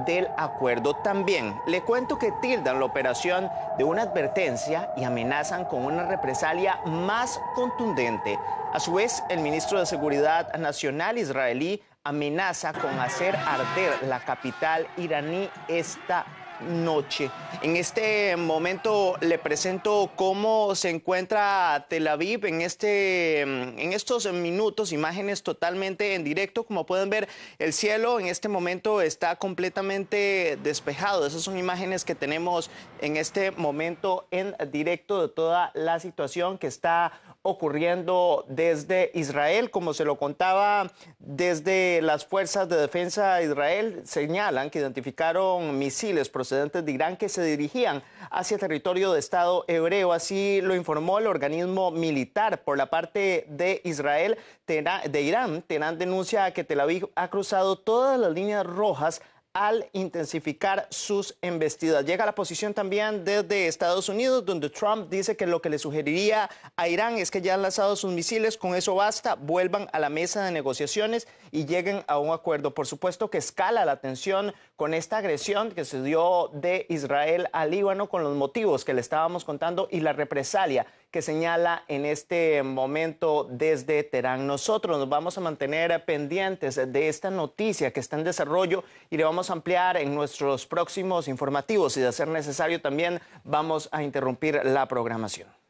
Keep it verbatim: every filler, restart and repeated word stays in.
del acuerdo. También le cuento que tildan la operación de una advertencia y amenazan con una represalia más contundente. A su vez, el ministro de Seguridad Nacional israelí amenaza con hacer arder la capital iraní esta noche. En este momento le presento cómo se encuentra Tel Aviv en, este, en estos minutos, imágenes totalmente en directo. Como pueden ver, el cielo en este momento está completamente despejado. Esas son imágenes que tenemos en este momento en directo de toda la situación que está ocurriendo desde Israel. Como se lo contaba, desde las fuerzas de defensa de Israel señalan que identificaron misiles procedentes de Irán que se dirigían hacia territorio de Estado hebreo. Así lo informó el organismo militar. Por la parte de Israel, de Irán, Teherán denuncia que Tel Aviv ha cruzado todas las líneas rojas al intensificar sus embestidas. Llega a la posición también desde Estados Unidos, donde Trump dice que lo que le sugeriría a Irán es que ya han lanzado sus misiles, con eso basta, vuelvan a la mesa de negociaciones y lleguen a un acuerdo. Por supuesto que escala la tensión con esta agresión que se dio de Israel al Líbano, con los motivos que le estábamos contando y la represalia que señala en este momento desde Teherán. Nosotros nos vamos a mantener pendientes de esta noticia que está en desarrollo y le vamos a ampliar en nuestros próximos informativos, y de ser necesario también vamos a interrumpir la programación.